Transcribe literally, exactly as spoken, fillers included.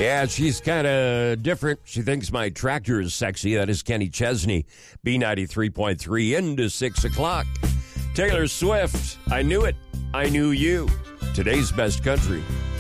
Yeah, she's kind of different. She thinks my tractor is sexy. That is Kenny Chesney, B ninety-three point three into six o'clock. Taylor Swift, I knew it. I knew you. Today's best country.